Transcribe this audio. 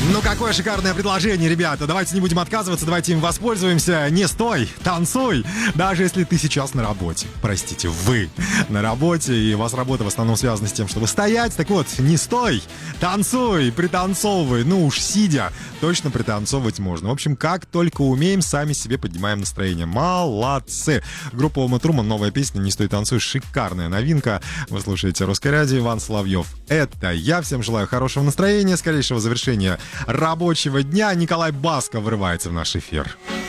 Ну, какое шикарное предложение, ребята. Давайте не будем отказываться, давайте им воспользуемся. Не стой, танцуй. Даже если ты сейчас на работе. Простите, вы на работе, и у вас работа в основном связана с тем, чтобы стоять. Так вот, не стой, танцуй, пританцовывай. Ну уж сидя, точно пританцовывать можно. В общем, как только умеем, сами себе поднимаем настроение. Молодцы. Группа Ума Турман, новая песня «Не стой, танцуй». Шикарная новинка. Вы слушаете «Русское радио», Иван Соловьев. Это я. Всем желаю хорошего настроения, скорейшего завершения рабочего дня. Николай Басков врывается в наш эфир.